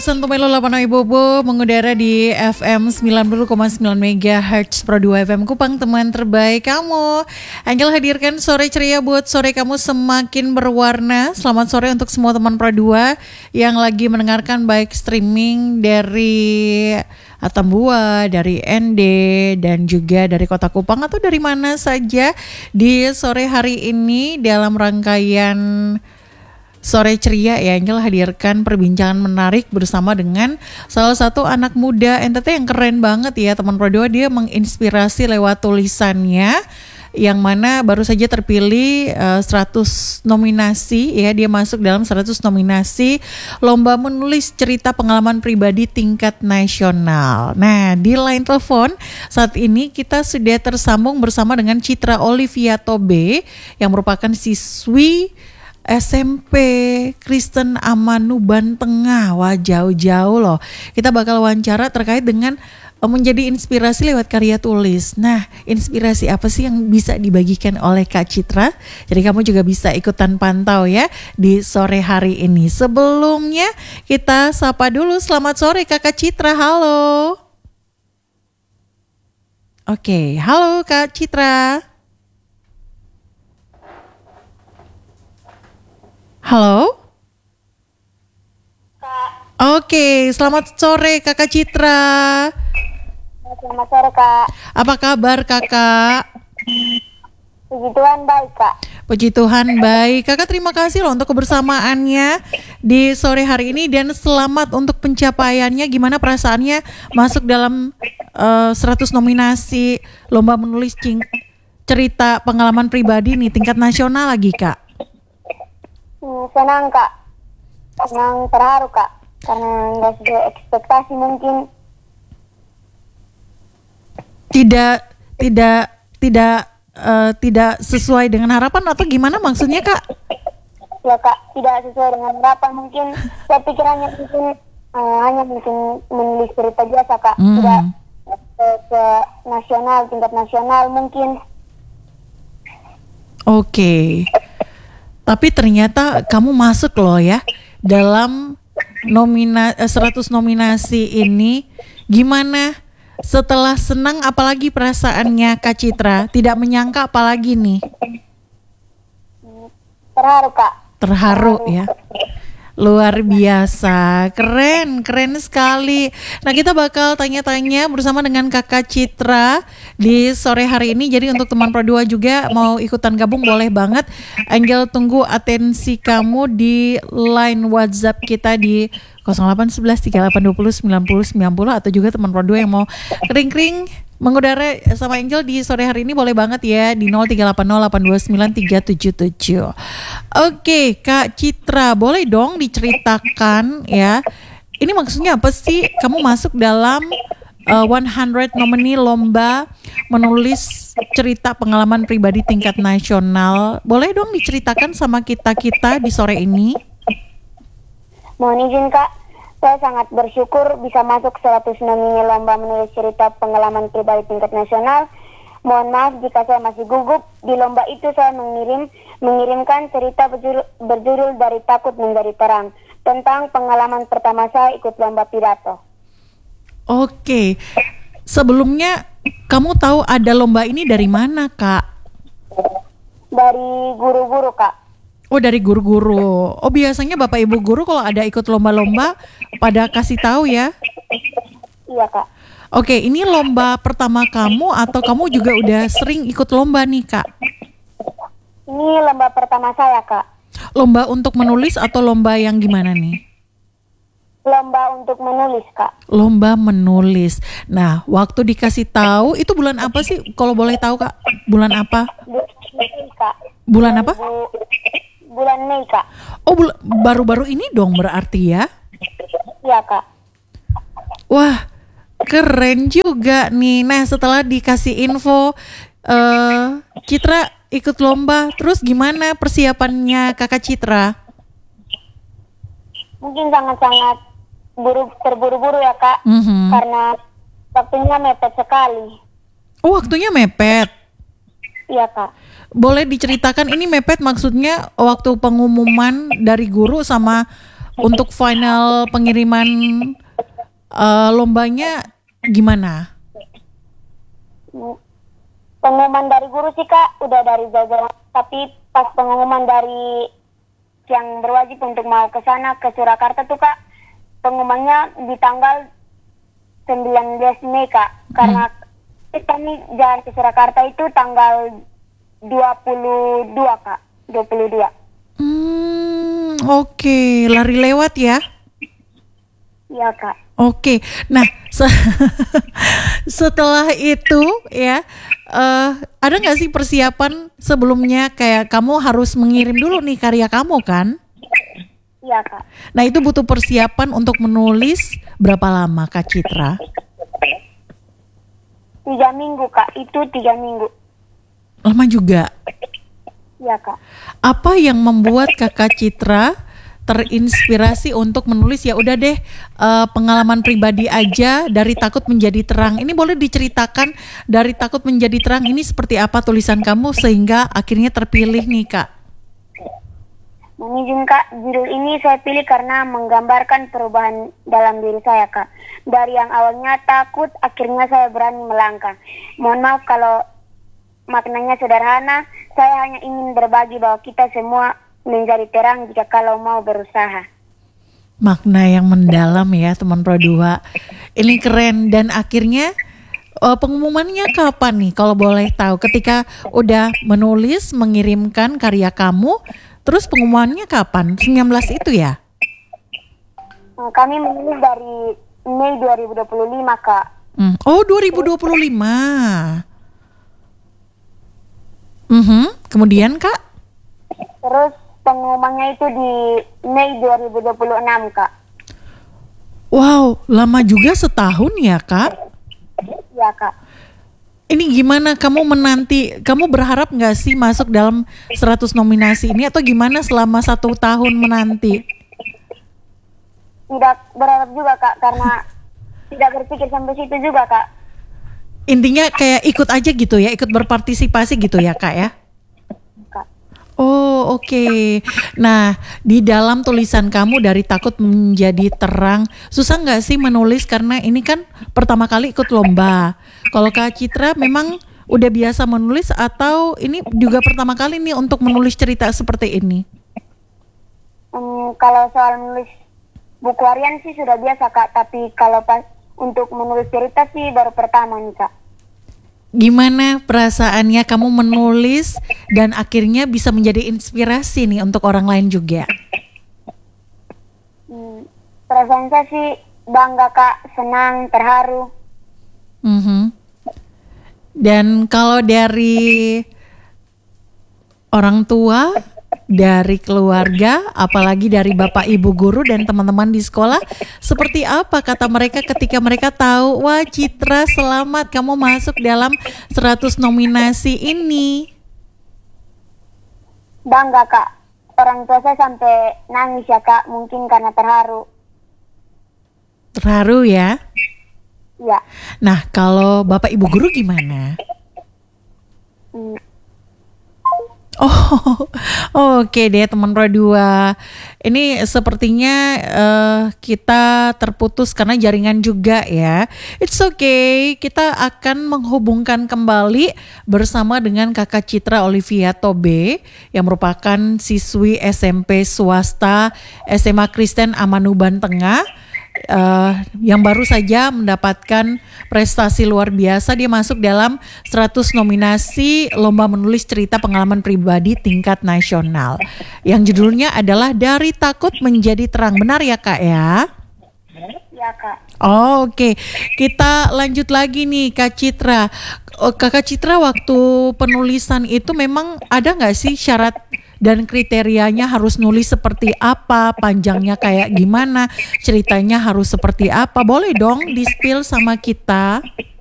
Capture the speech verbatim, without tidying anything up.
Santo Melo delapan Bobo mengudara di F M sembilan puluh koma sembilan MHz Pro dua F M Kupang, teman terbaik kamu. Angel hadirkan sore ceria buat sore kamu semakin berwarna. Selamat sore untuk semua teman Pro dua yang lagi mendengarkan baik streaming dari Atambua, dari N D, dan juga dari Kota Kupang atau dari mana saja di sore hari ini dalam rangkaian Sore Ceria ya, Angel hadirkan perbincangan menarik bersama dengan salah satu anak muda N T T yang keren banget ya teman Pro dua. Dia menginspirasi lewat tulisannya yang mana baru saja terpilih uh, seratus nominasi ya. Dia masuk dalam seratus nominasi lomba menulis cerita pengalaman pribadi tingkat nasional. Nah, di line telepon saat ini kita sudah tersambung bersama dengan Citra Olivia Tobe yang merupakan siswi S M P Kristen Amanuban Tengah. Wah, jauh-jauh loh. Kita bakal wawancara terkait dengan uh, menjadi inspirasi lewat karya tulis. Nah, inspirasi apa sih yang bisa dibagikan oleh Kak Citra? Jadi kamu juga bisa ikutan pantau ya di sore hari ini. Sebelumnya kita sapa dulu. Selamat sore Kakak Citra. Halo. Oke, halo Kak Citra. Halo? Kak. Oke, selamat sore Kakak Citra. Selamat sore Kak. Apa kabar Kakak? Puji Tuhan baik Kak. Puji Tuhan baik. Kakak terima kasih loh untuk kebersamaannya di sore hari ini dan selamat untuk pencapaiannya. Gimana perasaannya masuk dalam uh, seratus nominasi lomba menulis cing- cerita pengalaman pribadi nih tingkat nasional lagi Kak? Hmm, senang Kak. Senang, terharu Kak. Karena nggak sesuai ekspektasi mungkin. Tidak, tidak, tidak, uh, tidak sesuai dengan harapan atau gimana maksudnya Kak? Ya Kak, tidak sesuai dengan harapan mungkin. Saya pikirannya mungkin uh, hanya mungkin menulis cerita biasa Kak. Hmm. Tidak ke, ke nasional, tingkat nasional mungkin. Oke. Okay. Tapi ternyata kamu masuk loh ya dalam nomina seratus nominasi ini. Gimana setelah senang, apalagi perasaannya Kak Citra? Tidak menyangka apalagi nih? Terharu Kak. Terharu ya. Luar biasa, keren, keren sekali. Nah, kita bakal tanya-tanya bersama dengan Kakak Citra di sore hari ini. Jadi untuk teman Pro dua juga mau ikutan gabung boleh banget. Angel tunggu atensi kamu di line WhatsApp kita di nol delapan satu satu tiga delapan dua nol sembilan nol sembilan nol atau juga teman Pro dua yang mau kering-kering mengudara sama Angel di sore hari ini boleh banget ya di nol tiga delapan nol delapan dua sembilan tiga tujuh tujuh. Oke, Kak Citra, boleh dong diceritakan ya. Ini maksudnya apa sih kamu masuk dalam uh, seratus nominee lomba menulis cerita pengalaman pribadi tingkat nasional? Boleh dong diceritakan sama kita-kita di sore ini? Mohon izin Kak, saya sangat bersyukur bisa masuk seratus nominee lomba menulis cerita pengalaman pribadi tingkat nasional. Mohon maaf jika saya masih gugup. Di lomba itu saya mengirim mengirimkan cerita berjudul, berjudul Dari Takut Menjadi Terang tentang pengalaman pertama saya ikut lomba pidato. Oke, sebelumnya kamu tahu ada lomba ini dari mana Kak? Dari guru-guru Kak. Oh, dari guru-guru. Oh, biasanya Bapak Ibu guru kalau ada ikut lomba-lomba pada kasih tahu ya? Iya Kak. Oke, ini lomba pertama kamu atau kamu juga udah sering ikut lomba nih Kak? Ini lomba pertama saya Kak. Lomba untuk menulis atau lomba yang gimana nih? Lomba untuk menulis Kak. Lomba menulis. Nah, waktu dikasih tahu itu bulan apa sih? Kalau boleh tahu Kak, bulan apa? Bulan Mei Kak. Bulan apa? Bulan Mei Kak. Oh, bul- baru-baru ini dong berarti ya? Iya Kak. Wah, keren juga nih. Nah, setelah dikasih info uh, Citra ikut lomba, terus gimana persiapannya Kakak Citra? Mungkin sangat-sangat buru terburu-buru ya Kak, Mm-hmm. karena waktunya mepet sekali. Oh, waktunya mepet. Iya Kak. Boleh diceritakan ini mepet maksudnya waktu pengumuman dari guru sama untuk final pengiriman uh, lombanya gimana? Pengumuman dari guru sih kak udah dari jauh-jauh, tapi pas pengumuman dari yang berwajib untuk mau ke sana ke Surakarta tuh kak, pengumumannya di tanggal sembilan belas Mei kak, karena hmm. kami jalan ke Surakarta itu tanggal dua puluh dua kak, dua puluh dua. Hmm, oke, okay. Lari lewat ya? Iya kak. Oke, okay. Nah se- setelah itu ya, uh, ada nggak sih persiapan sebelumnya kayak kamu harus mengirim dulu nih karya kamu kan? Iya kak. Nah itu butuh persiapan untuk menulis berapa lama Kak Citra? Tiga minggu kak, itu tiga minggu. Lama juga? Iya kak. Apa yang membuat Kakak Citra terinspirasi untuk menulis ya udah deh uh, pengalaman pribadi aja dari takut menjadi terang. Ini boleh diceritakan dari takut menjadi terang ini seperti apa tulisan kamu sehingga akhirnya terpilih nih Kak? Mohon izin kak, judul ini saya pilih karena menggambarkan perubahan dalam diri saya kak. Dari yang awalnya takut, akhirnya saya berani melangkah. Mohon maaf kalau maknanya sederhana, saya hanya ingin berbagi bahwa kita semua menjadi terang jika kalau mau berusaha. Makna yang mendalam ya teman Pro dua. Ini keren dan akhirnya uh, pengumumannya kapan nih kalau boleh tahu? Ketika udah menulis, mengirimkan karya kamu, terus pengumumannya kapan? sembilan belas itu ya? Kami menulis dari Mei dua ribu dua puluh lima kak. Hmm. Oh dua ribu dua puluh lima. Mm-hmm. Kemudian kak? Terus pengumumannya itu di Mei dua ribu dua puluh enam kak. Wow, lama juga setahun ya kak? Iya kak. Ini gimana kamu menanti, kamu berharap gak sih masuk dalam seratus nominasi ini atau gimana selama satu tahun menanti? Tidak berharap juga kak, karena tidak berpikir sampai situ juga kak. Intinya kayak ikut aja gitu ya, ikut berpartisipasi gitu ya kak ya? Oh oke, okay. Nah di dalam tulisan kamu dari takut menjadi terang, susah nggak sih menulis karena ini kan pertama kali ikut lomba. Kalau Kak Citra memang udah biasa menulis atau ini juga pertama kali nih untuk menulis cerita seperti ini? Hmm, kalau soal menulis buku harian sih sudah biasa kak, tapi kalau pas untuk menulis cerita sih baru pertama nih kak. Gimana perasaannya kamu menulis dan akhirnya bisa menjadi inspirasi nih untuk orang lain juga? Hmm, perasaan saya sih bangga kak, senang, terharu. Mm-hmm. Dan kalau dari orang tua, dari keluarga, apalagi dari bapak ibu guru dan teman-teman di sekolah, seperti apa kata mereka ketika mereka tahu, wah Citra selamat kamu masuk dalam seratus nominasi ini? Bangga kak, orang tua saya sampai nangis ya kak, mungkin karena terharu. Terharu ya? Iya. Nah kalau bapak ibu guru gimana? Hmm. Oh, oke okay deh teman Pro dua. Ini sepertinya uh, kita terputus karena jaringan juga ya. It's okay, kita akan menghubungkan kembali bersama dengan Kakak Citra Olivia Tobe yang merupakan siswi S M P swasta S M A Kristen Amanuban Tengah. Uh, yang baru saja mendapatkan prestasi luar biasa. Dia masuk dalam seratus nominasi lomba menulis cerita pengalaman pribadi tingkat nasional yang judulnya adalah Dari Takut Menjadi Terang. Benar ya kak ya? Ya kak. Oh, oke, okay. Kita lanjut lagi nih Kak Citra. Oh, Kakak Citra waktu penulisan itu memang ada nggak sih syarat dan kriterianya harus nulis seperti apa, panjangnya kayak gimana, ceritanya harus seperti apa? Boleh dong di-spill sama kita?